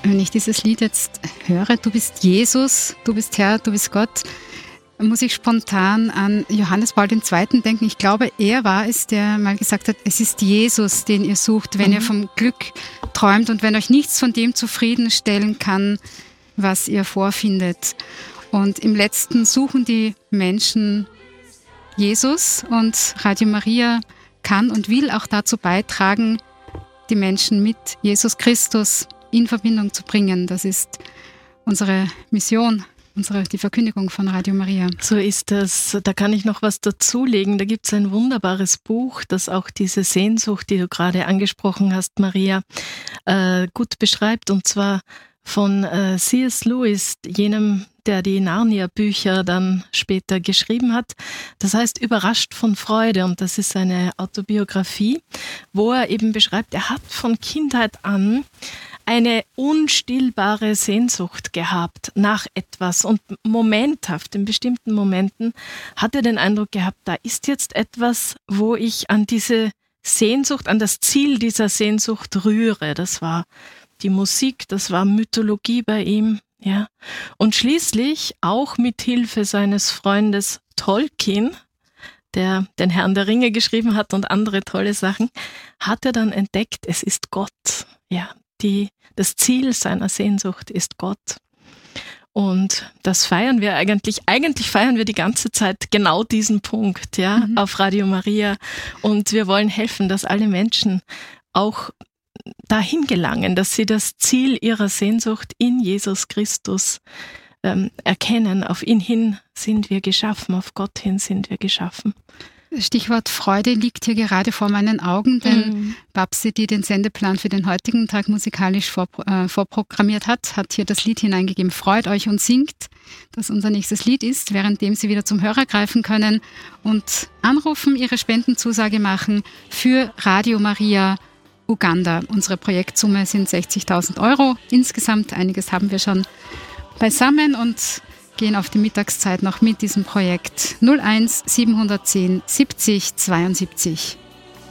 Wenn ich dieses Lied jetzt höre, du bist Jesus, du bist Herr, du bist Gott, muss ich spontan an Johannes Paul II. Denken. Ich glaube, er war es, der mal gesagt hat, es ist Jesus, den ihr sucht, wenn ihr vom Glück träumt und wenn euch nichts von dem zufriedenstellen kann, was ihr vorfindet. Und im Letzten suchen die Menschen Jesus und Radio Maria kann und will auch dazu beitragen, die Menschen mit Jesus Christus in Verbindung zu bringen. Das ist unsere Mission, die Verkündigung von Radio Maria. So ist es. Da kann ich noch was dazulegen. Da gibt es ein wunderbares Buch, das auch diese Sehnsucht, die du gerade angesprochen hast, Maria, gut beschreibt. Und zwar von C.S. Lewis, jenem, der die Narnia-Bücher dann später geschrieben hat. Das heißt Überrascht von Freude, und das ist eine Autobiografie, wo er eben beschreibt, er hat von Kindheit an eine unstillbare Sehnsucht gehabt nach etwas, und momenthaft, in bestimmten Momenten, hat er den Eindruck gehabt, da ist jetzt etwas, wo ich an diese Sehnsucht, an das Ziel dieser Sehnsucht rühre. Das war die Musik, das war Mythologie bei ihm, ja. Und schließlich, auch mit Hilfe seines Freundes Tolkien, der den Herrn der Ringe geschrieben hat und andere tolle Sachen, hat er dann entdeckt, es ist Gott, ja. Das Ziel seiner Sehnsucht ist Gott. Und das feiern wir eigentlich feiern wir die ganze Zeit genau diesen Punkt, ja, auf Radio Maria. Und wir wollen helfen, dass alle Menschen auch dahin gelangen, dass sie das Ziel ihrer Sehnsucht in Jesus Christus erkennen. Auf ihn hin sind wir geschaffen, auf Gott hin sind wir geschaffen. Stichwort Freude liegt hier gerade vor meinen Augen, denn Babsi, die den Sendeplan für den heutigen Tag musikalisch vorprogrammiert hat hier das Lied hineingegeben, Freut euch und singt, das unser nächstes Lied ist, währenddem Sie wieder zum Hörer greifen können und anrufen, Ihre Spendenzusage machen für Radio Maria Uganda. Unsere Projektsumme sind 60.000 Euro. Insgesamt, einiges haben wir schon beisammen und gehen auf die Mittagszeit noch mit diesem Projekt 01 710 70 72.